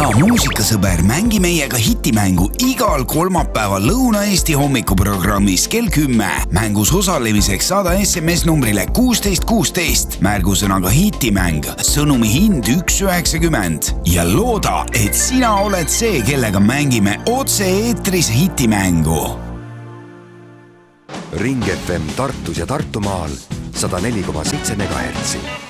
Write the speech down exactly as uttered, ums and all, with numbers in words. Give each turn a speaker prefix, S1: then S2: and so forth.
S1: hea muusikasõber, mängi meiega hitimängu igal kolmapäeval Lõuna-Eesti hommikuprogrammis kell kümme. Mängus osalemiseks saada S M S numbrile kuusteist kuusteist. Märgusõnaga hitimäng, sõnumi hind üks üheksakümmend ja looda, et sina oled see, kellega mängime otse-eetris hitimängu.
S2: Ring F M Tartus ja Tartumaal sada neli koma seitse megahertsi.